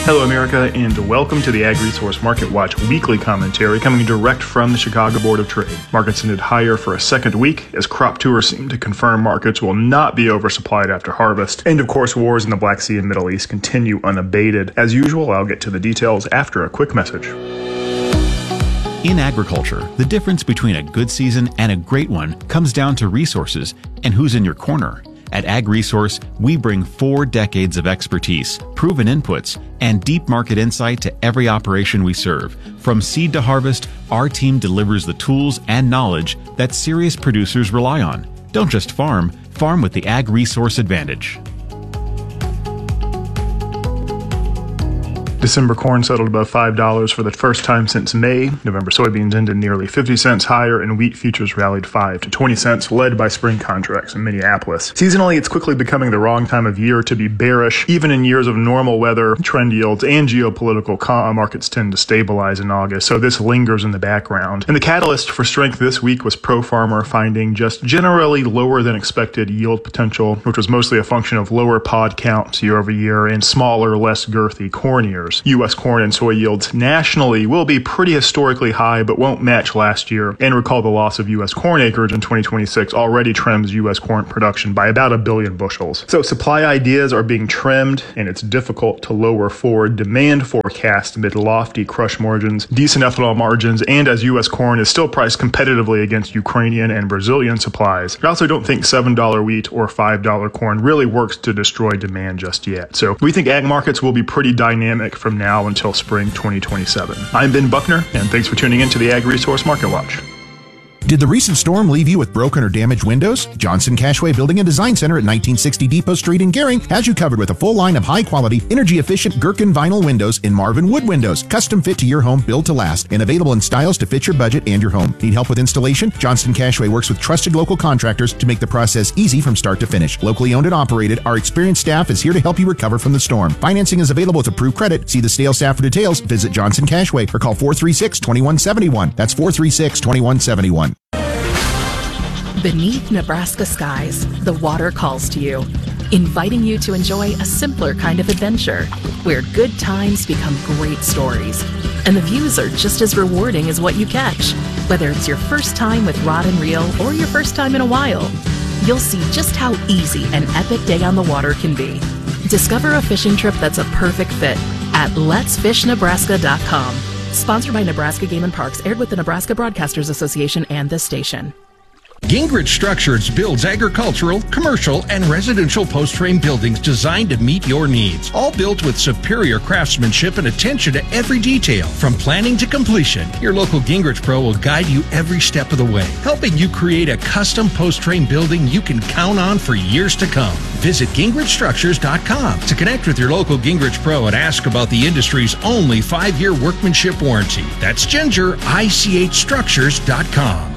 Hello, America, and welcome to the Ag Resource Market Watch weekly commentary coming direct from the Chicago Board of Trade. Markets ended higher for a second week as crop tours seem to confirm markets will not be oversupplied after harvest. And of course, wars in the Black Sea and Middle East continue unabated. As usual, I'll get to the details after a quick message. In agriculture, the difference between a good season and a great one comes down to resources and who's in your corner. At Ag Resource, we bring 4 decades of expertise, proven inputs, and deep market insight to every operation we serve. From seed to harvest, our team delivers the tools and knowledge that serious producers rely on. Don't just farm, farm with the Ag Resource Advantage. December corn settled above $5 for the first time since May. November soybeans ended nearly 50 cents higher, and wheat futures rallied 5 to 20 cents, led by spring contracts in Minneapolis. Seasonally, it's quickly becoming the wrong time of year to be bearish. Even in years of normal weather, trend yields, and geopolitical markets tend to stabilize in August, so this lingers in the background. And the catalyst for strength this week was ProFarmer finding just generally lower than expected yield potential, which was mostly a function of lower pod counts year over year and smaller, less girthy corn ears. U.S. corn and soy yields nationally will be pretty historically high, but won't match last year. And recall the loss of U.S. corn acreage in 2026 already trims U.S. corn production by about 1 billion bushels. So supply ideas are being trimmed, and it's difficult to lower forward demand forecasts amid lofty crush margins, decent ethanol margins, and as U.S. corn is still priced competitively against Ukrainian and Brazilian supplies. I also don't think $7 wheat or $5 corn really works to destroy demand just yet. So we think ag markets will be pretty dynamic from now until spring 2027. I'm Ben Buckner, and thanks for tuning in to the Ag Resource Market Watch. Did the recent storm leave you with broken or damaged windows? Johnson Cashway Building and Design Center at 1960 Depot Street in Gering has you covered with a full line of high-quality, energy-efficient Gherkin vinyl windows in Marvin wood windows, custom fit to your home, built to last, and available in styles to fit your budget and your home. Need help with installation? Johnson Cashway works with trusted local contractors to make the process easy from start to finish. Locally owned and operated, our experienced staff is here to help you recover from the storm. Financing is available with approved credit. See the sales staff for details. Visit Johnson Cashway or call 436-2171. That's 436-2171. Beneath Nebraska skies, the water calls to you, inviting you to enjoy a simpler kind of adventure, where good times become great stories, and the views are just as rewarding as what you catch. Whether it's your first time with rod and reel or your first time in a while, you'll see just how easy an epic day on the water can be. Discover a fishing trip that's a perfect fit at letsfishnebraska.com. Sponsored by Nebraska Game and Parks, aired with the Nebraska Broadcasters Association and this station. Gingrich Structures builds agricultural, commercial, and residential post-frame buildings designed to meet your needs. All built with superior craftsmanship and attention to every detail. From planning to completion, your local Gingrich Pro will guide you every step of the way, helping you create a custom post-frame building you can count on for years to come. Visit GingrichStructures.com to connect with your local Gingrich Pro and ask about the industry's only 5-year workmanship warranty. That's GingerICHStructures.com.